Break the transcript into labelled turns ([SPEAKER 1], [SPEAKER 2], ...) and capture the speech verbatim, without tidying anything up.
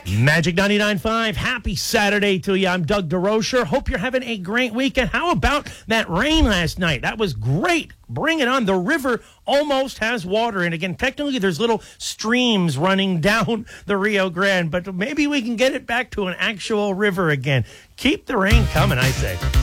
[SPEAKER 1] Magic ninety-nine point five. Happy Saturday to you. I'm Doug DeRocher. Hope you're having a great weekend. How about that rain last night? That was great. Bring it on. The river almost has water. And again, technically, there's little streams running down the Rio Grande, but maybe we can get it back to an actual river again. Keep the rain coming, I say.